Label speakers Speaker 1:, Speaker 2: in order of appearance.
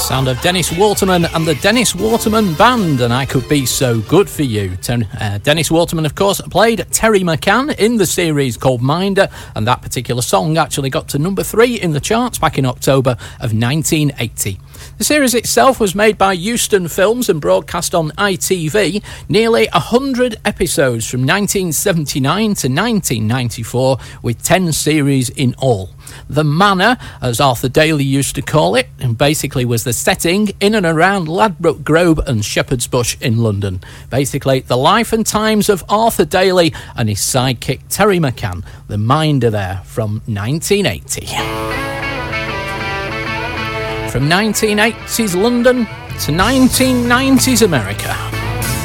Speaker 1: Sound of Dennis Waterman and the Dennis Waterman Band, and I Could Be So Good For You. Dennis Waterman, of course, played Terry McCann in the series called Minder, and that particular song actually got to number 3 in the charts back in October of 1980. The series itself was made by Euston Films and broadcast on ITV, nearly 100 episodes from 1979 to 1994, with 10 series in all. The Manor, as Arthur Daly used to call it, and basically was the setting in and around Ladbroke Grove and Shepherd's Bush in London. Basically, the life and times of Arthur Daly and his sidekick Terry McCann, the Minder there, from 1980. From 1980s London to 1990s America.